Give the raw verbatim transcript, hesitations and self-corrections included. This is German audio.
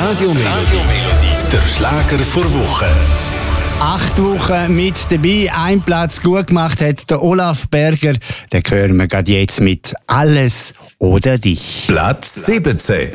Radio Melodie, der Schlager vor Woche. Acht Wochen mit dabei, ein Platz gut gemacht hat der Olaf Berger. Den hören wir gerade jetzt mit «Alles oder dich». Platz siebzehn.